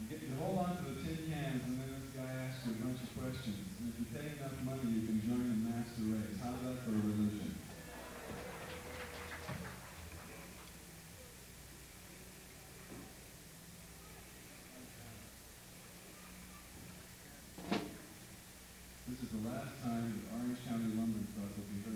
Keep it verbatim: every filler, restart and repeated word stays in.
You get you hold on to the tin cans, and then this guy asks you a bunch of questions. And if you pay enough money, you can join the master race. How's that for a religion? This is the last time that Orange County Lumber Club will be